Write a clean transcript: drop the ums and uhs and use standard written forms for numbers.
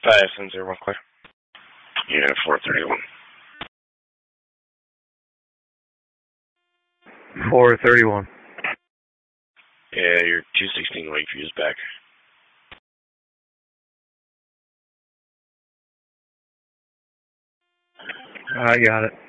5-7-0-1 clear. Yeah, 431. 431. Yeah, your 216 Lakeview is back. I got it.